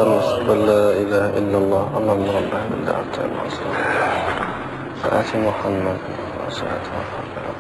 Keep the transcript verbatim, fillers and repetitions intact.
وأشهد أن لا إله إلا الله. اللهم رب هذه الدعوة التامة والصلاة والسلام على محمد وصحبه وسلم.